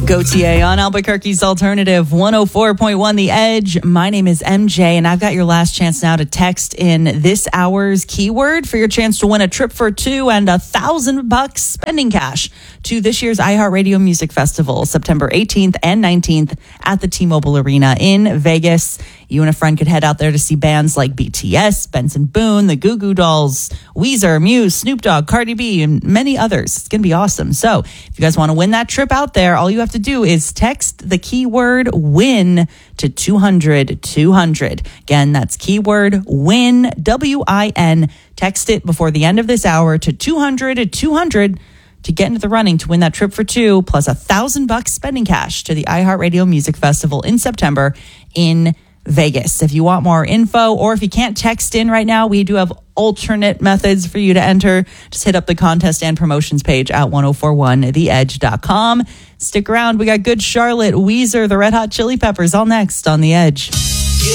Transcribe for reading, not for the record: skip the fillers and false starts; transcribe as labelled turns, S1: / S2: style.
S1: Gautier on Albuquerque's Alternative 104.1 The Edge. My name is MJ, and I've got your last chance now to text in this hour's keyword for your chance to win a trip for two and $1,000 spending cash to this year's iHeartRadio Music Festival, September 18th and 19th at the T-Mobile Arena in Vegas. You and a friend could head out there to see bands like BTS, Benson Boone, the Goo Goo Dolls, Weezer, Muse, Snoop Dogg, Cardi B, and many others. It's going to be awesome. So if you guys want to win that trip out there, all you have to do is text the keyword WIN to 200-200. Again, that's keyword WIN, W-I-N. Text it before the end of this hour to 200-200 to get into the running to win that trip for two, plus $1,000 spending cash to the iHeartRadio Music Festival in September in Vegas. If you want more info, or if you can't text in right now, we do have alternate methods for you to enter. Just hit up the contest and promotions page at 1041theedge.com. Stick around. We got Good Charlotte, Weezer, the Red Hot Chili Peppers all next on The Edge.